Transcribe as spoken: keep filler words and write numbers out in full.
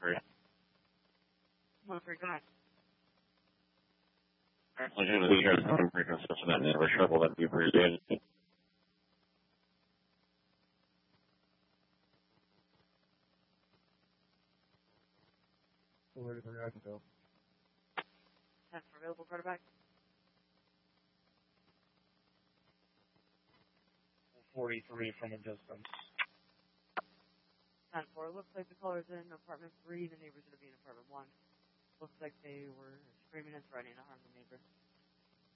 three. one three, go ahead. Alright, legitimately, you guys have a frequency of that never trouble that people are doing. Where did I go? ten for available quarterback. forty-three from a distance. ten four, looks like the caller's in apartment three, the neighbors are to be in apartment one. Looks like they were screaming and threatening to harm the neighbor.